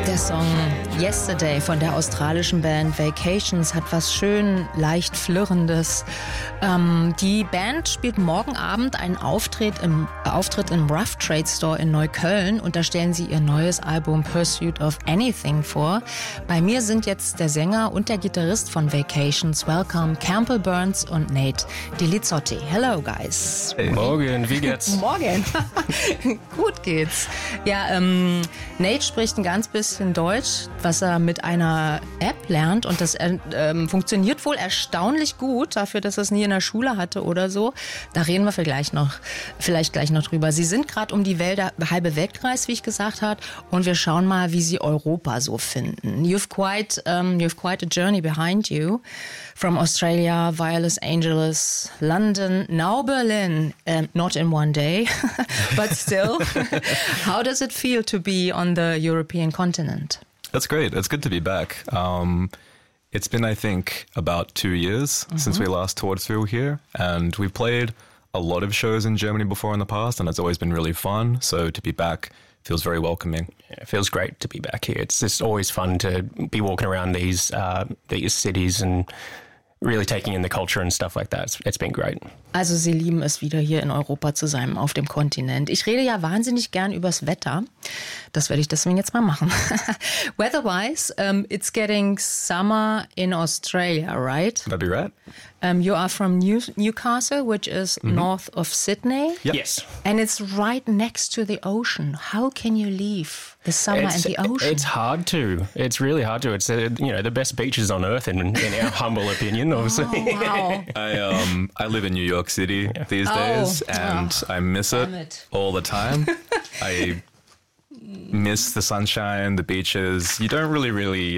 Der Song Yesterday von der australischen Band Vacations hat was schön leicht Flirrendes. Die Band spielt morgen Abend einen Auftritt im Rough Trade Store in Neukölln und da stellen sie ihr neues Album Pursuit of Anything vor. Bei mir sind jetzt der Sänger und der Gitarrist von Vacations. Welcome Campbell Burns und Nate Delizzotti. Hello guys. Hey. Morgen, wie geht's? Morgen. Gut geht's. Ja, Nate spricht ein ganz bisschen Deutsch, was er mit einer App lernt und das funktioniert wohl erstaunlich gut dafür, dass er es nie in der Schule hatte oder so. Da reden wir vielleicht gleich noch drüber. Sie sind gerade um die halbe Welt gereist, wie ich gesagt habe, und wir schauen mal, wie Sie Europa so finden. You've quite a journey behind you from Australia via Los Angeles, London, now Berlin, not in one day, but still. How does it feel to be on the European continent? That's great. It's good to be back. It's been, I think, about 2 years since we last toured through here, and we've played a lot of shows in Germany before in the past, and it's always been really fun. So to be back feels very welcoming. Yeah, it feels great to be back here. It's just always fun to be walking around these cities and really taking in the culture and stuff like that. It's been great. Also Sie lieben es, wieder hier in Europa zu sein, auf dem Kontinent. Ich rede ja wahnsinnig gern übers Wetter. Das werde ich deswegen jetzt mal machen. Weather-wise, it's getting summer in Australia, right? Would that be right? You are from Newcastle, which is north of Sydney. Yep. Yes. And it's right next to the ocean. How can you leave the summer and the ocean? It's hard to. It's really hard to. It's the best beaches on earth, in our humble opinion, obviously. Oh, wow. I live in New York City these days, and I miss it all the time. I miss the sunshine, the beaches. You don't really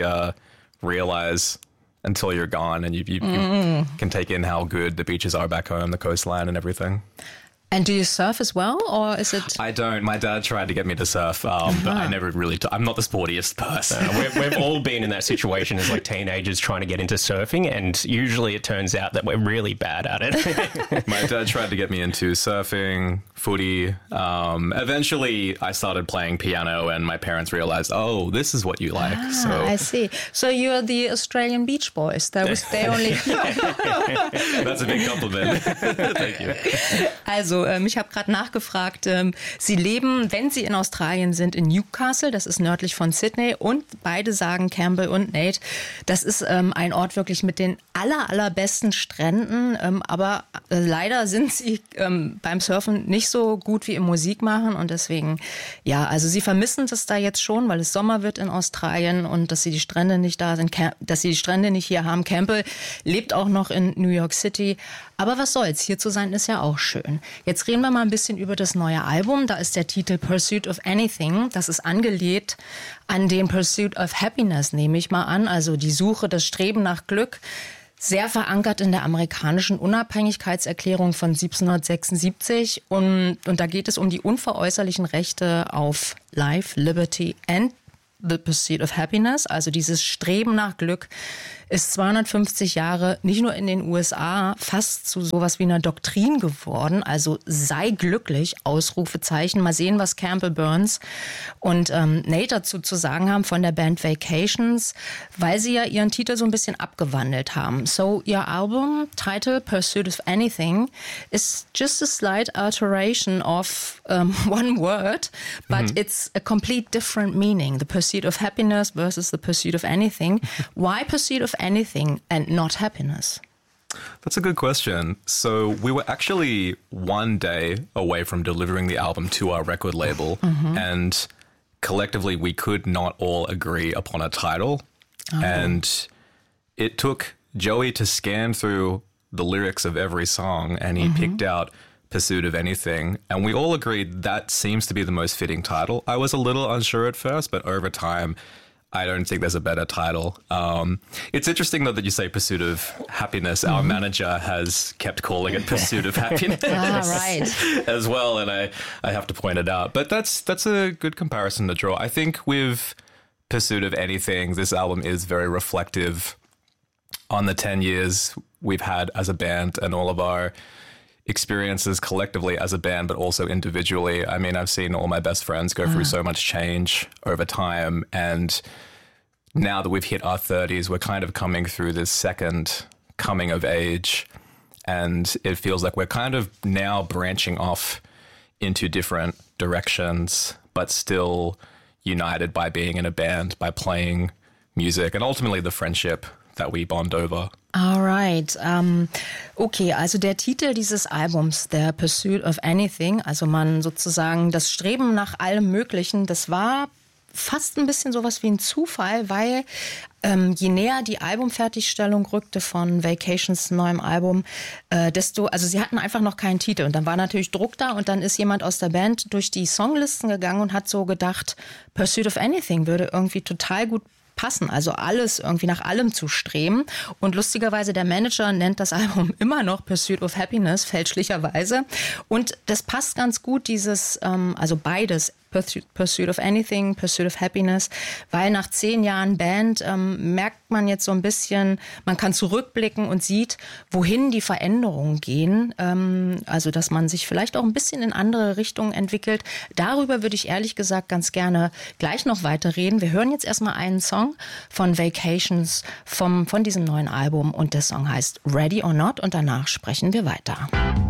realize until you're gone and you can take in how good the beaches are back home, the coastline and everything. And do you surf as well, or is it? I don't. My dad tried to get me to surf, but I never really. I'm not the sportiest person. We've all been in that situation as like teenagers trying to get into surfing, and usually it turns out that we're really bad at it. My dad tried to get me into surfing, footy. Eventually, I started playing piano, and my parents realized, oh, this is what you like. So I see. So you're the Australian Beach Boys. That was they only. That's a big compliment. Thank you. Also, ich habe gerade nachgefragt, Sie leben, wenn Sie in Australien sind, in Newcastle, das ist nördlich von Sydney, und beide sagen, Campbell und Nate, das ist ein Ort wirklich mit den allerbesten Stränden, aber leider sind Sie beim Surfen nicht so gut wie im Musikmachen und deswegen, ja, also Sie vermissen das da jetzt schon, weil es Sommer wird in Australien und dass Sie die Strände nicht da sind, dass Sie die Strände nicht hier haben. Campbell lebt auch noch in New York City, aber was soll's, hier zu sein ist ja auch schön. Jetzt reden wir mal ein bisschen über das neue Album. Da ist der Titel Pursuit of Anything. Das ist angelehnt an den Pursuit of Happiness, nehme ich mal an. Also die Suche, das Streben nach Glück. Sehr verankert in der amerikanischen Unabhängigkeitserklärung von 1776. Und da geht es um die unveräußerlichen Rechte auf Life, Liberty and the Pursuit of Happiness. Also dieses Streben nach Glück ist 250 Jahre nicht nur in den USA fast zu sowas wie einer Doktrin geworden. Also sei glücklich, Ausrufezeichen. Mal sehen, was Campbell Burns und Nate dazu zu sagen haben von der Band Vacations, weil sie ja ihren Titel so ein bisschen abgewandelt haben. So your album title Pursuit of Anything is just a slight alteration of one word, but it's a complete different meaning. The pursuit of happiness versus the pursuit of anything. Why pursuit of anything and not happiness? That's a good question. So we were actually one day away from delivering the album to our record label, and collectively we could not all agree upon a title. And it took Joey to scan through the lyrics of every song, and he picked out Pursuit of Anything, and we all agreed that seems to be the most fitting title. I was a little unsure at first, but over time, I don't think there's a better title. It's interesting, though, that you say Pursuit of Happiness. Our manager has kept calling it Pursuit of Happiness right. as well, and I have to point it out. But that's a good comparison to draw. I think with Pursuit of Anything, this album is very reflective on the 10 years we've had as a band and all of our experiences collectively as a band, but also individually. I mean, I've seen all my best friends go through so much change over time. And now that we've hit our 30s, we're kind of coming through this second coming of age. And it feels like we're kind of now branching off into different directions, but still united by being in a band, by playing music, and ultimately the friendship that we bond over. Alright, okay, also der Titel dieses Albums, der Pursuit of Anything, also man sozusagen das Streben nach allem Möglichen, das war fast ein bisschen sowas wie ein Zufall, weil je näher die Albumfertigstellung rückte von Vacations neuem Album, also sie hatten einfach noch keinen Titel und dann war natürlich Druck da und dann ist jemand aus der Band durch die Songlisten gegangen und hat so gedacht, Pursuit of Anything würde irgendwie total gut passen, also alles irgendwie nach allem zu streben. Und lustigerweise, der Manager nennt das Album immer noch Pursuit of Happiness, fälschlicherweise. Und das passt ganz gut, also beides, Pursuit of Anything, Pursuit of Happiness, weil nach 10 Jahren Band merkt man jetzt so ein bisschen, man kann zurückblicken und sieht, wohin die Veränderungen gehen, also dass man sich vielleicht auch ein bisschen in andere Richtungen entwickelt. Darüber würde ich ehrlich gesagt ganz gerne gleich noch weiterreden. Wir hören jetzt erstmal einen Song von Vacations von diesem neuen Album und der Song heißt Ready or Not und danach sprechen wir weiter.